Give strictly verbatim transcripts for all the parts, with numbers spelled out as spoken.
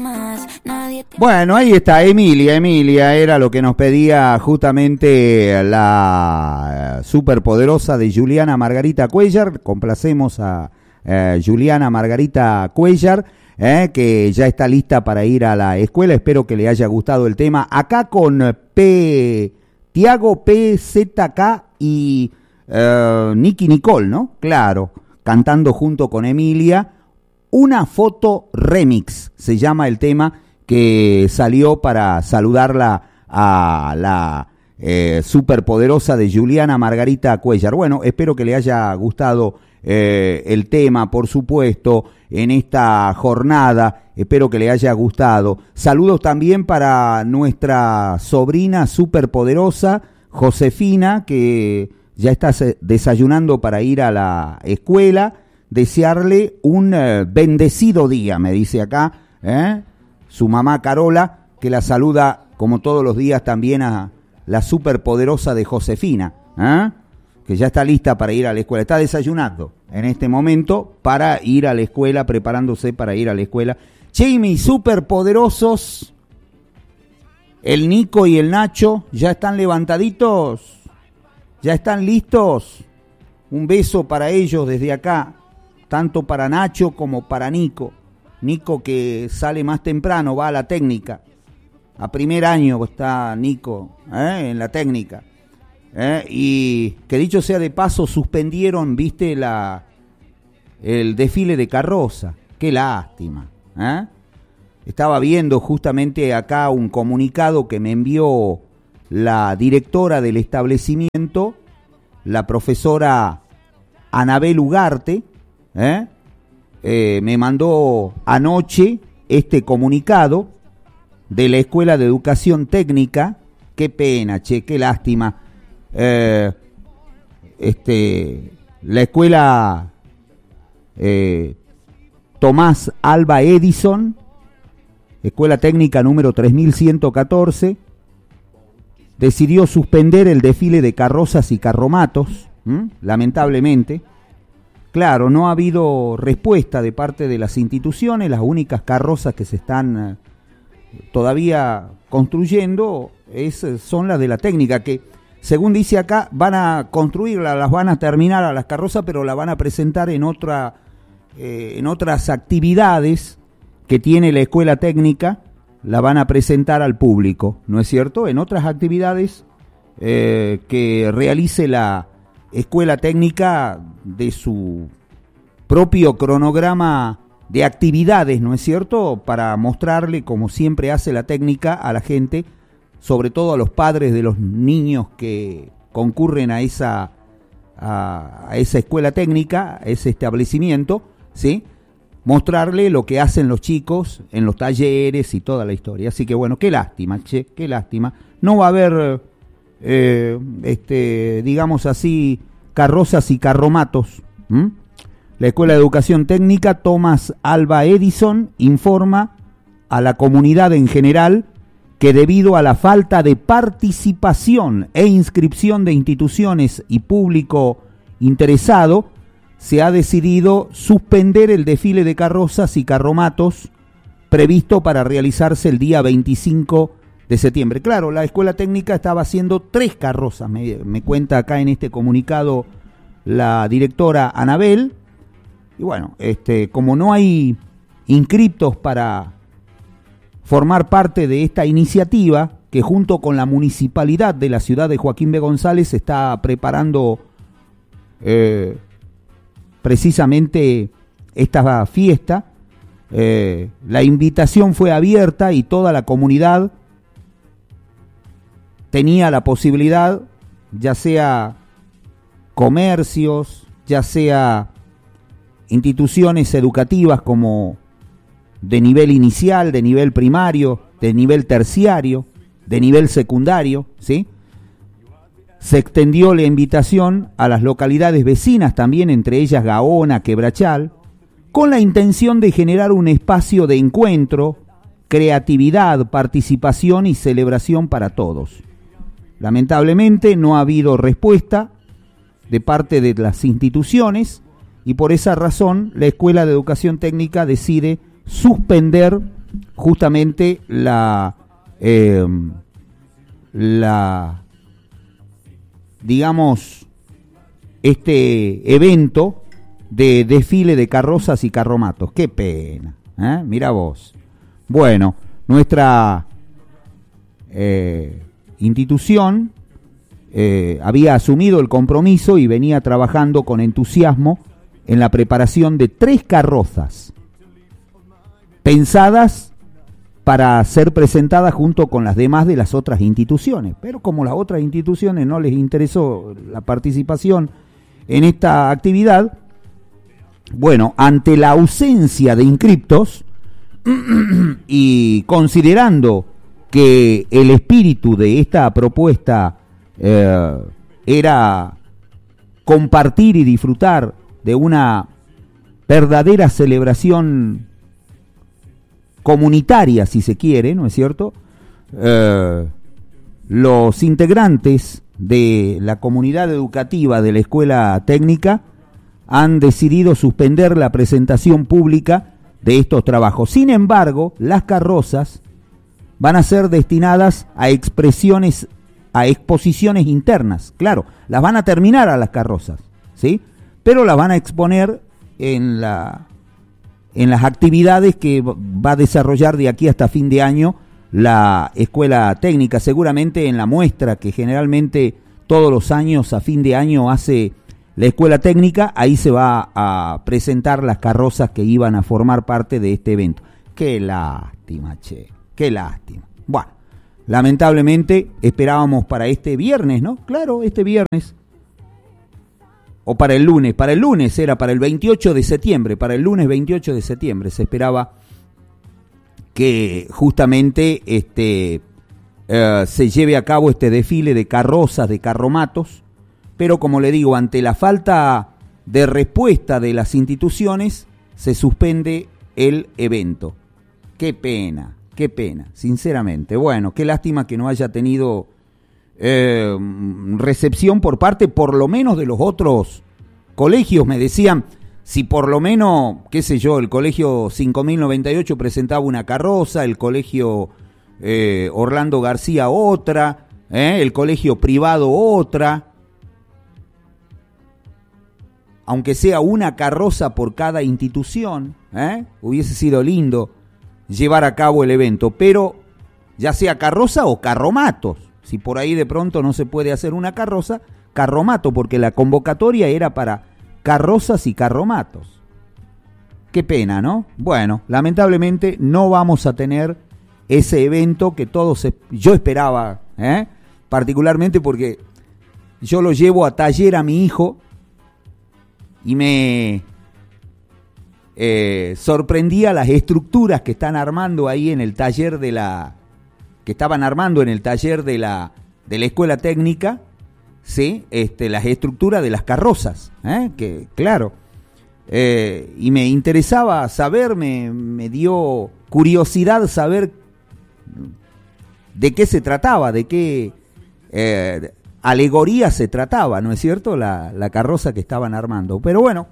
Bueno, ahí está Emilia, Emilia era lo que nos pedía justamente la superpoderosa de Juliana Margarita Cuéllar. Complacemos a eh, Juliana Margarita Cuéllar, eh, que ya está lista para ir a la escuela. Espero que le haya gustado el tema. Acá con P, Tiago P Z K y eh, Nicky Nicole, ¿no? Claro, cantando junto con Emilia. Una foto remix, se llama el tema, que salió para saludarla a la eh, superpoderosa de Juliana Margarita Cuéllar. Bueno, espero que le haya gustado eh, el tema, por supuesto, en esta jornada. Espero que le haya gustado. Saludos también para nuestra sobrina superpoderosa, Josefina, que ya está desayunando para ir a la escuela. Desearle un eh, bendecido día, me dice acá, ¿eh? Su mamá Carola, que la saluda como todos los días también a la superpoderosa de Josefina, ¿eh? Que ya está lista para ir a la escuela. Está desayunando en este momento para ir a la escuela, preparándose para ir a la escuela. Che, mis superpoderosos, el Nico y el Nacho, ¿ya están levantaditos? ¿Ya están listos? Un beso para ellos desde acá. Tanto para Nacho como para Nico. Nico que sale más temprano, va a la técnica. A primer año está Nico, ¿eh? En la técnica. ¿eh? Y que dicho sea de paso, suspendieron, viste, la el desfile de carroza. Qué lástima. ¿eh? Estaba viendo justamente acá un comunicado que me envió la directora del establecimiento, la profesora Anabel Ugarte. ¿Eh? Eh, me mandó anoche este comunicado de la Escuela de Educación Técnica. Qué pena, che, qué lástima. Eh, este, la escuela eh, Tomás Alba Edison, Escuela Técnica número tres mil ciento catorce, decidió suspender el desfile de carrozas y carromatos, ¿m? lamentablemente. Claro, no ha habido respuesta de parte de las instituciones. Las únicas carrozas que se están eh, todavía construyendo es, son las de la técnica, que según dice acá van a construirlas, las van a terminar a las carrozas, pero las van a presentar en otra eh, en otras actividades que tiene la escuela técnica, la van a presentar al público, ¿no es cierto? En otras actividades eh, que realice la escuela técnica de su propio cronograma de actividades, ¿no es cierto? Para mostrarle, como siempre hace la técnica, a la gente, sobre todo a los padres de los niños que concurren a esa, a, a esa escuela técnica, a ese establecimiento, ¿sí? Mostrarle lo que hacen los chicos en los talleres y toda la historia. Así que bueno, qué lástima, che, qué lástima. No va a haber... Eh, este, digamos así, carrozas y carromatos. ¿Mm? La Escuela de Educación Técnica Tomás Alba Edison informa a la comunidad en general que debido a la falta de participación e inscripción de instituciones y público interesado, se ha decidido suspender el desfile de carrozas y carromatos previsto para realizarse el día veinticinco de septiembre. Claro, la escuela técnica estaba haciendo tres carrozas, me, me cuenta acá en este comunicado la directora Anabel. Y bueno, este, como no hay inscriptos para formar parte de esta iniciativa, que junto con la municipalidad de la ciudad de Joaquín B. González está preparando eh, precisamente esta fiesta, eh, la invitación fue abierta y toda la comunidad tenía la posibilidad, ya sea comercios, ya sea instituciones educativas como de nivel inicial, de nivel primario, de nivel terciario, de nivel secundario, ¿sí? Se extendió la invitación a las localidades vecinas también, entre ellas Gaona, Quebrachal, con la intención de generar un espacio de encuentro, creatividad, participación y celebración para todos. Lamentablemente no ha habido respuesta de parte de las instituciones y por esa razón la Escuela de Educación Técnica decide suspender justamente la, eh, la, digamos, este evento de desfile de carrozas y carromatos. Qué pena, ¿eh? Mira vos. Bueno, nuestra eh, institución eh, había asumido el compromiso y venía trabajando con entusiasmo en la preparación de tres carrozas pensadas para ser presentadas junto con las demás de las otras instituciones. Pero como las otras instituciones no les interesó la participación en esta actividad, bueno, ante la ausencia de inscriptos y considerando que el espíritu de esta propuesta eh, era compartir y disfrutar de una verdadera celebración comunitaria, si se quiere, ¿no es cierto? Eh, los integrantes de la comunidad educativa de la escuela técnica han decidido suspender la presentación pública de estos trabajos. Sin embargo, las carrozas van a ser destinadas a expresiones, a exposiciones internas. Claro, las van a terminar a las carrozas, ¿sí? Pero las van a exponer en la en las actividades que va a desarrollar de aquí hasta fin de año la escuela técnica, seguramente en la muestra que generalmente todos los años a fin de año hace la escuela técnica, ahí se va a presentar las carrozas que iban a formar parte de este evento. Qué lástima, che, qué lástima. Bueno, lamentablemente esperábamos para este viernes, ¿no? Claro, este viernes. O para el lunes, para el lunes era para el veintiocho de septiembre, para el lunes veintiocho de septiembre se esperaba que justamente este eh, se lleve a cabo este desfile de carrozas, de carromatos, pero como le digo, ante la falta de respuesta de las instituciones, se suspende el evento. Qué pena, qué pena, sinceramente. Bueno, qué lástima que no haya tenido Eh, recepción por parte por lo menos de los otros colegios. Me decían, si por lo menos, qué sé yo, el colegio cinco mil noventa y ocho presentaba una carroza, el colegio eh, Orlando García otra, eh, el colegio privado otra, aunque sea una carroza por cada institución, eh, hubiese sido lindo llevar a cabo el evento, pero ya sea carroza o carromatos. Si por ahí de pronto no se puede hacer una carroza, carromato, porque la convocatoria era para carrozas y carromatos. Qué pena, ¿no? Bueno, lamentablemente no vamos a tener ese evento que todos yo esperaba, ¿eh? Particularmente porque yo lo llevo a taller a mi hijo y me eh, sorprendía las estructuras que están armando ahí en el taller de la... que estaban armando en el taller de la de la escuela técnica, sí, este, las estructuras de las carrozas, ¿eh? Que claro, eh, y me interesaba saber, me, me dio curiosidad saber de qué se trataba, de qué eh, alegoría se trataba, ¿no es cierto? La, la carroza que estaban armando. Pero bueno,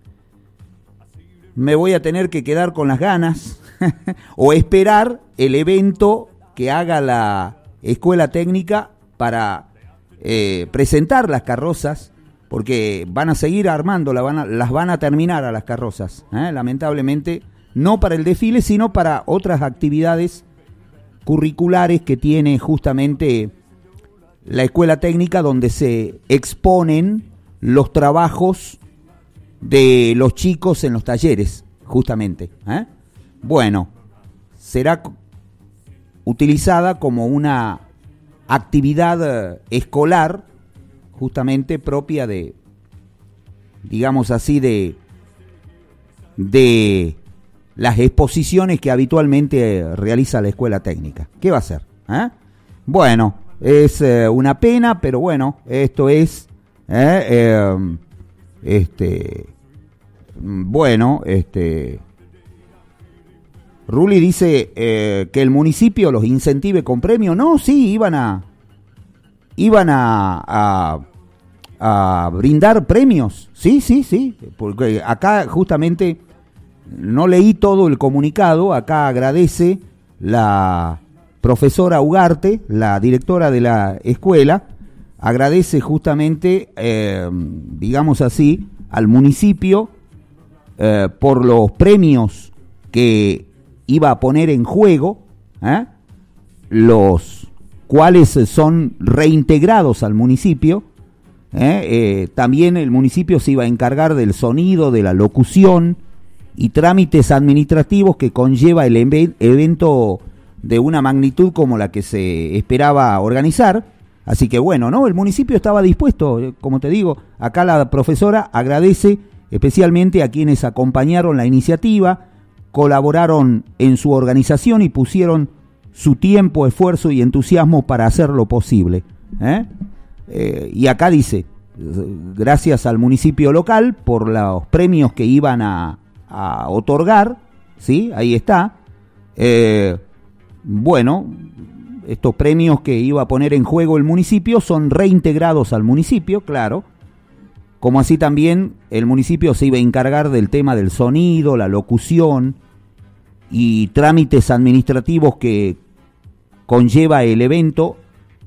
me voy a tener que quedar con las ganas o esperar el evento que haga la escuela técnica para eh, presentar las carrozas, porque van a seguir armando, la van a, las van a terminar a las carrozas, ¿eh? Lamentablemente, no para el desfile, sino para otras actividades curriculares que tiene justamente la escuela técnica, donde se exponen los trabajos de los chicos en los talleres, justamente, ¿eh? Bueno, será utilizada como una actividad escolar, justamente propia de, digamos así, de, de las exposiciones que habitualmente realiza la escuela técnica. ¿Qué va a hacer? ¿Eh? Bueno, es eh, una pena, pero bueno, esto es, eh, eh, este, bueno, este... Ruli dice eh, que el municipio los incentive con premio. No, sí, iban a iban a, a, a brindar premios. Sí, sí, sí. Porque acá justamente no leí todo el comunicado, acá agradece la profesora Ugarte, la directora de la escuela, agradece justamente, eh, digamos así, al municipio eh, por los premios que iba a poner en juego, ¿eh? los cuales son reintegrados al municipio. ¿eh? Eh, también el municipio se iba a encargar del sonido, de la locución y trámites administrativos que conlleva el evento de una magnitud como la que se esperaba organizar. Así que bueno, ¿no? El municipio estaba dispuesto, como te digo, acá la profesora agradece especialmente a quienes acompañaron la iniciativa, colaboraron en su organización y pusieron su tiempo, esfuerzo y entusiasmo para hacerlo posible. ¿eh? Eh, y acá dice, gracias al municipio local por los premios que iban a, a otorgar, ¿sí? Ahí está. Eh, bueno, estos premios que iba a poner en juego el municipio son reintegrados al municipio, claro, como así también el municipio se iba a encargar del tema del sonido, la locución y trámites administrativos que conlleva el evento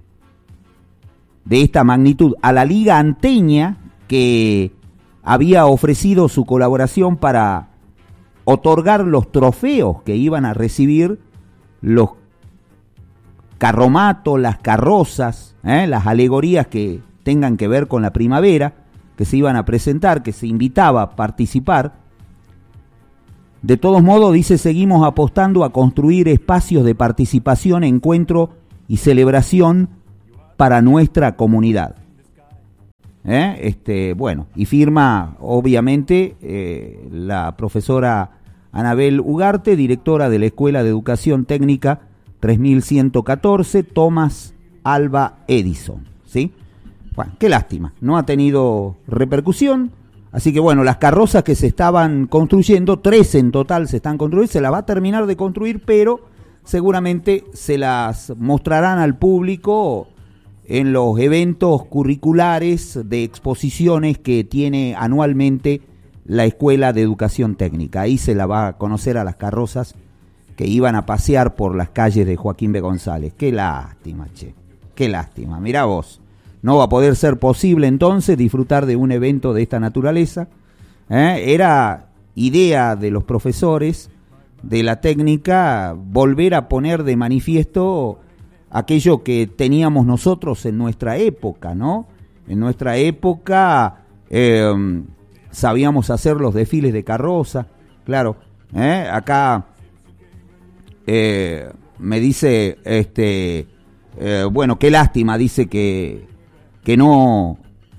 de esta magnitud, a la Liga Anteña, que había ofrecido su colaboración para otorgar los trofeos que iban a recibir los carromatos, las carrozas, ¿eh? las alegorías que tengan que ver con la primavera, que se iban a presentar, que se invitaba a participar. De todos modos, dice, seguimos apostando a construir espacios de participación, encuentro y celebración para nuestra comunidad. ¿Eh? Este, bueno, y firma, obviamente, eh, la profesora Anabel Ugarte, directora de la Escuela de Educación Técnica tres mil ciento catorce, Thomas Alva Edison, ¿sí? Bueno, qué lástima, no ha tenido repercusión, así que bueno, las carrozas que se estaban construyendo, tres en total se están construyendo, se las va a terminar de construir, pero seguramente se las mostrarán al público en los eventos curriculares de exposiciones que tiene anualmente la Escuela de Educación Técnica. Ahí se la va a conocer a las carrozas que iban a pasear por las calles de Joaquín B. González. Qué lástima, che, qué lástima. Mirá vos, no va a poder ser posible entonces disfrutar de un evento de esta naturaleza. ¿Eh? Era idea de los profesores de la técnica volver a poner de manifiesto aquello que teníamos nosotros en nuestra época, ¿no? En nuestra época eh, sabíamos hacer los desfiles de carroza, claro. ¿eh? Acá eh, me dice, este, eh, bueno, qué lástima, dice que, que no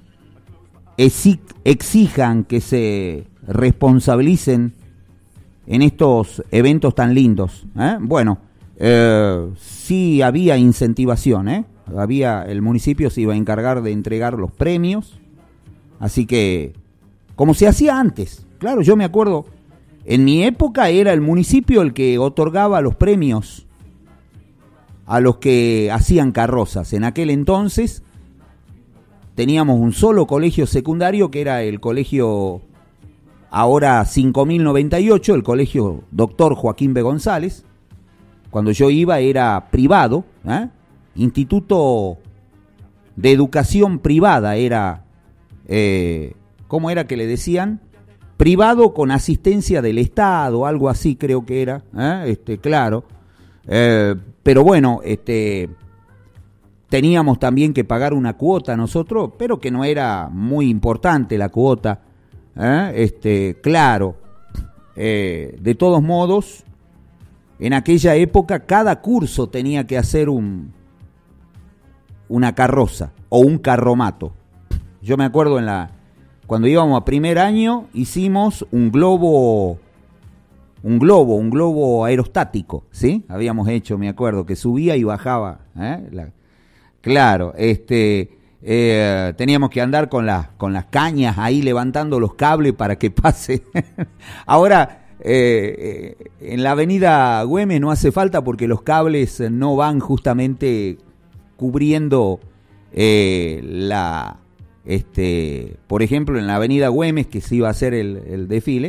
exijan que se responsabilicen en estos eventos tan lindos. ¿eh? Bueno, Eh, sí había incentivación, ¿eh? Había, el municipio se iba a encargar de entregar los premios, así que, como se hacía antes, claro, yo me acuerdo, en mi época era el municipio el que otorgaba los premios a los que hacían carrozas. En aquel entonces teníamos un solo colegio secundario, que era el colegio, ahora cinco mil noventa y ocho, el colegio Doctor Joaquín B. González. Cuando yo iba era privado, ¿eh? Instituto de Educación Privada, era, eh, ¿cómo era que le decían? Privado con asistencia del Estado, algo así creo que era, ¿eh? este, claro. Eh, pero bueno, este, teníamos también que pagar una cuota nosotros, pero que no era muy importante la cuota, ¿eh? este, claro. Eh, de todos modos, en aquella época cada curso tenía que hacer un, una carroza o un carromato. Yo me acuerdo en la cuando íbamos a primer año hicimos un globo, un globo, un globo aerostático, ¿sí? Habíamos hecho, me acuerdo, que subía y bajaba. ¿eh? La, claro, este, eh, teníamos que andar con las con las cañas ahí levantando los cables para que pase. Ahora Eh, eh, en la avenida Güemes no hace falta porque los cables no van justamente cubriendo eh, la, este, por ejemplo, en la avenida Güemes, que se iba a hacer el, el desfile,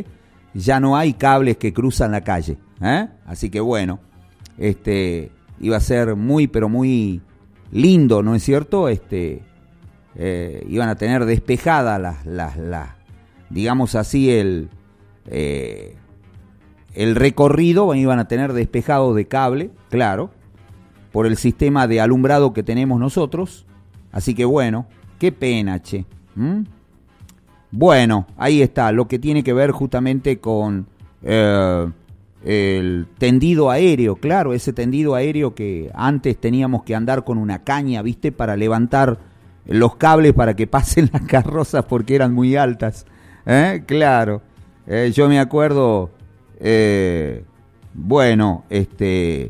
ya no hay cables que cruzan la calle, ¿eh? Así que bueno, este iba a ser muy, pero muy lindo, ¿no es cierto? Este, eh, iban a tener despejadas las, las, las, digamos así, el, eh, el recorrido, iban a tener despejado de cable, claro, por el sistema de alumbrado que tenemos nosotros. Así que bueno, qué pena, che. ¿Mm? Bueno, ahí está, lo que tiene que ver justamente con eh, el tendido aéreo, claro, ese tendido aéreo que antes teníamos que andar con una caña, ¿viste? Para levantar los cables para que pasen las carrozas porque eran muy altas, ¿eh? Claro, eh, yo me acuerdo, eh, bueno, este,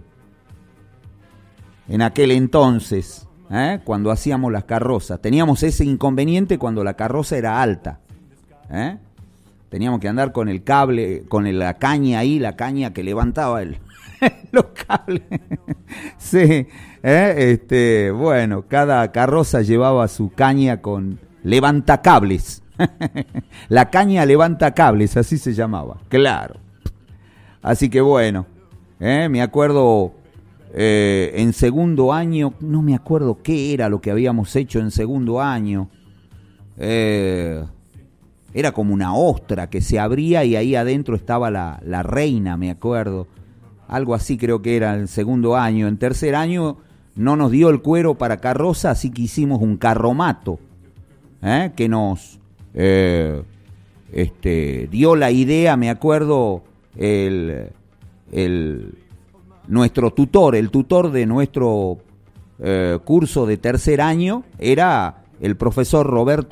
en aquel entonces, ¿eh? Cuando hacíamos las carrozas, teníamos ese inconveniente cuando la carroza era alta. ¿Eh? Teníamos que andar con el cable, con el, la caña ahí, la caña que levantaba el, los cables. Sí, ¿eh? Este, bueno, cada carroza llevaba su caña con levantacables. La caña levantacables, así se llamaba, claro. Así que bueno, ¿eh? Me acuerdo eh, en segundo año, no me acuerdo qué era lo que habíamos hecho en segundo año. Eh... Era como una ostra que se abría y ahí adentro estaba la, la reina, me acuerdo. Algo así creo que era el segundo año. En tercer año no nos dio el cuero para carroza, así que hicimos un carromato, ¿eh? Que nos eh, este, dio la idea, me acuerdo, el, el, nuestro tutor, el tutor de nuestro eh, curso de tercer año era el profesor Roberto